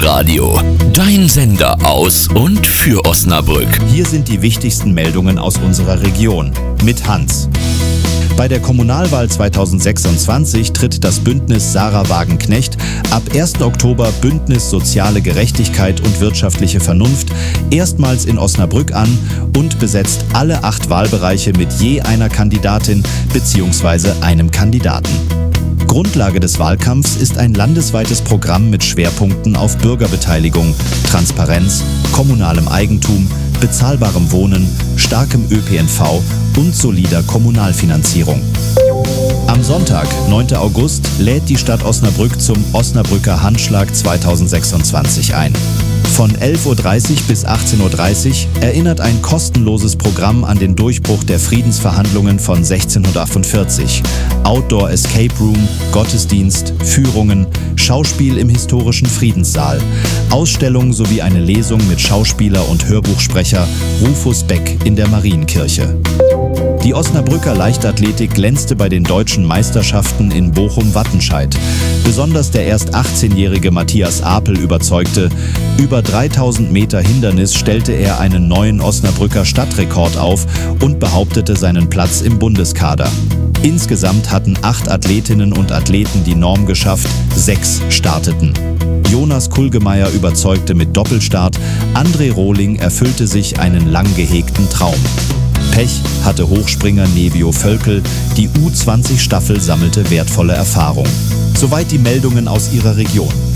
Elbe-Radio, dein Sender aus und für Osnabrück. Hier sind die wichtigsten Meldungen aus unserer Region mit Hans. Bei der Kommunalwahl 2026 tritt das Bündnis Sarah Wagenknecht ab 1. Oktober Bündnis Soziale Gerechtigkeit und wirtschaftliche Vernunft erstmals in Osnabrück an und besetzt alle 8 Wahlbereiche mit je einer Kandidatin bzw. einem Kandidaten. Grundlage des Wahlkampfs ist ein landesweites Programm mit Schwerpunkten auf Bürgerbeteiligung, Transparenz, kommunalem Eigentum, bezahlbarem Wohnen, starkem ÖPNV und solider Kommunalfinanzierung. Am Sonntag, 9. August, lädt die Stadt Osnabrück zum Osnabrücker Handschlag 2026 ein. Von 11.30 Uhr bis 18.30 Uhr erinnert ein kostenloses Programm an den Durchbruch der Friedensverhandlungen von 1648. Outdoor Escape Room, Gottesdienst, Führungen, Schauspiel im historischen Friedenssaal, Ausstellung sowie eine Lesung mit Schauspieler und Hörbuchsprecher Rufus Beck in der Marienkirche. Die Osnabrücker Leichtathletik glänzte bei den deutschen Meisterschaften in Bochum-Wattenscheid. Besonders der erst 18-jährige Matthias Apel überzeugte. Über 3000 Meter Hindernis stellte er einen neuen Osnabrücker Stadtrekord auf und behauptete seinen Platz im Bundeskader. Insgesamt hatten 8 Athletinnen und Athleten die Norm geschafft, 6 starteten. Jonas Kulgemeier überzeugte mit Doppelstart, André Rohling erfüllte sich einen lang gehegten Traum. Pech hatte Hochspringer Nevio Völkel, die U20-Staffel sammelte wertvolle Erfahrung. Soweit die Meldungen aus ihrer Region.